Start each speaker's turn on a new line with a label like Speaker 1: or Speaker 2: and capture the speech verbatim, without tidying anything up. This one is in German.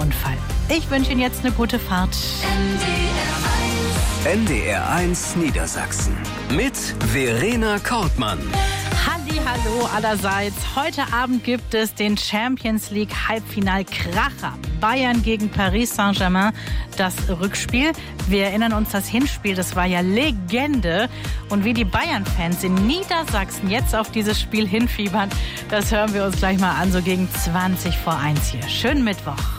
Speaker 1: Unfall. Ich wünsche Ihnen jetzt eine gute Fahrt.
Speaker 2: N D R eins Niedersachsen mit Verena Kortmann.
Speaker 1: Hallihallo allerseits. Heute Abend gibt es den Champions League Halbfinal-Kracher. Bayern gegen Paris Saint-Germain, das Rückspiel. Wir erinnern uns, das Hinspiel, das war ja Legende. Und wie die Bayern-Fans in Niedersachsen jetzt auf dieses Spiel hinfiebern, das hören wir uns gleich mal an, so gegen zwanzig vor eins hier. Schönen Mittwoch.